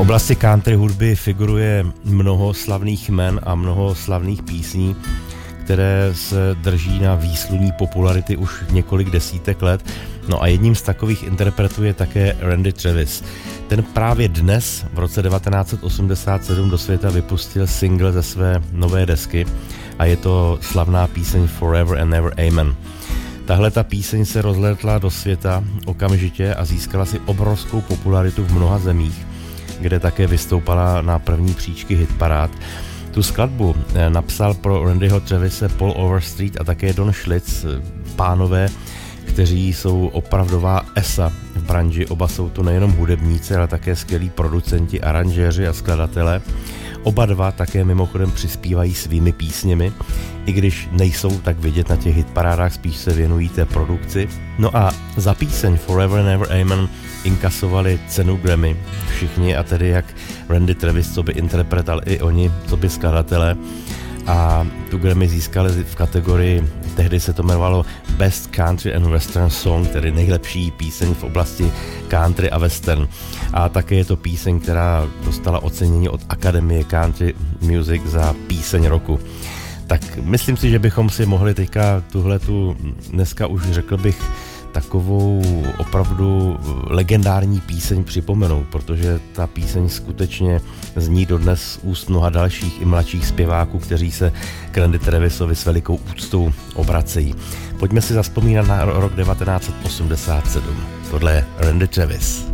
oblasti country hudby figuruje mnoho slavných jmen a mnoho slavných písní, které se drží na výsluní popularity už několik desítek let. No a jedním z takových interpretů je také Randy Travis. Ten právě dnes, v roce 1987, do světa vypustil single ze své nové desky a je to slavná píseň Forever and Ever Amen. Tahle ta píseň se rozlétla do světa okamžitě a získala si obrovskou popularitu v mnoha zemích, kde také vystoupala na první příčky hitparád. Tu skladbu napsal pro Randyho Travise Paul Overstreet a také Don Schlitz, pánové, kteří jsou opravdová esa v branži. Oba jsou to nejenom hudebníci, ale také skvělí producenti, aranžéři a skladatelé. Oba dva také mimochodem přispívají svými písněmi, i když nejsou tak vidět na těch hitparádách, spíš se věnují té produkci. No a za píseň Forever and Ever Amen inkasovali cenu Grammy všichni, a tedy jak Randy Travis, co by interpret, ale i oni, co by skladatelé. A tu Grammy získali v kategorii, tehdy se to jmenovalo Best Country and Western Song, tedy nejlepší píseň v oblasti country a western. A také je to píseň, která dostala ocenění od Akademie Country Music za píseň roku. Tak myslím si, že bychom si mohli teďka tuhletu, dneska už řekl bych, takovou opravdu legendární píseň připomenout, protože ta píseň skutečně zní dodnes z úst mnoha dalších i mladších zpěváků, kteří se k Randy Travisovi s velikou úctou obracejí. Pojďme si zazpomínat na rok 1987. Tohle je Randy Travis.